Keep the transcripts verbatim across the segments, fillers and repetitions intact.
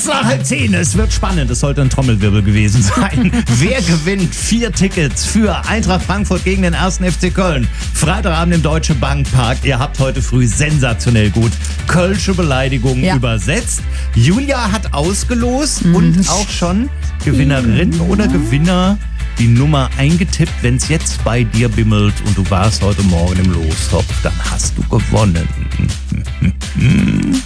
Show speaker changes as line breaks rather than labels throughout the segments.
nach halb zehn. Es wird spannend. Es sollte ein Trommelwirbel gewesen sein. Wer gewinnt vier Tickets für Eintracht Frankfurt gegen den ersten F C Köln? Freitagabend im Deutsche Bank Park. Ihr habt heute früh sensationell gut kölsche Beleidigungen ja. übersetzt. Julia hat ausgelost mhm. und auch schon Gewinnerin ja. oder Gewinner die Nummer eingetippt. Wenn es jetzt bei dir bimmelt und du warst heute Morgen im Lostopf, dann hast du gewonnen.
Hm.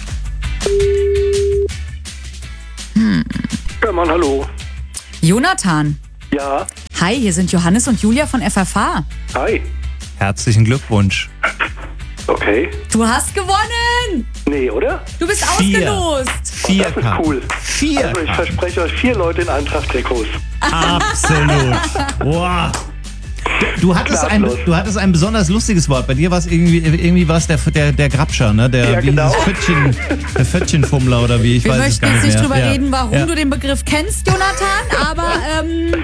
Ja, Mann, hallo.
Jonathan.
Ja.
Hi, hier sind Johannes und Julia von F F H.
Hi.
Herzlichen Glückwunsch.
Okay.
Du hast gewonnen!
Nee, oder?
Du bist
Vier.
ausgelost.
Vier
oh, das ist cool.
Vier
Also ich verspreche euch vier Leute in Eintracht-Trikots.
Absolut. Wow. Du hattest, ein, du hattest ein besonders lustiges Wort. Bei dir war es irgendwie, irgendwie war es der, der, der Grabscher, ne? Der,
ja,
wie
genau.
Fötchen, der Fötchenfummler oder wie, ich
Wir
weiß es
möchten
gar
jetzt
nicht
nicht
mehr.
drüber
ja.
reden, warum
ja.
du den Begriff kennst, Jonathan, aber ähm,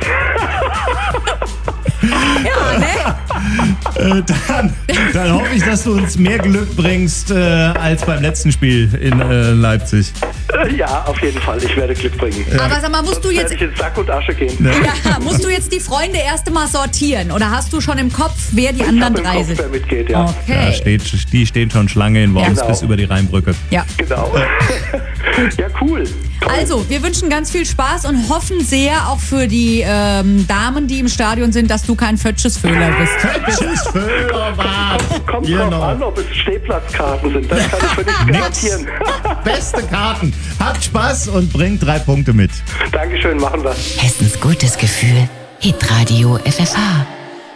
ja, ne?
Äh, dann, dann hoffe ich, dass du uns mehr Glück bringst äh, als beim letzten Spiel in äh, Leipzig.
Ja, auf jeden Fall. Ich werde Glück bringen.
Ja.
Aber sag mal, musst du jetzt
werde ich in Sack und Asche gehen.
ja, musst du jetzt die Freunde erst mal sortieren oder hast du schon im Kopf, wer die
ich
anderen
hab im
drei
Kopf,
sind?
wer mitgeht, ja.
Okay.
Ja, steht, die stehen schon Schlange in Worms
Ja.
bis über die Rheinbrücke.
Ja.
Genau. Ja, cool. Toll.
Also, wir wünschen ganz viel Spaß und hoffen sehr auch für die ähm, Damen, die im Stadion sind, dass du kein Fötschesföhler bist.
Fötschesföhler war.
Kommt
Genau.
drauf an, ob es Stehplatzkarten sind. Das kann ich für dich garantieren.
Beste Karten. Habt Spaß und bringt drei Punkte mit.
Dankeschön, machen wir.
Hessens gutes Gefühl. Hitradio F F H.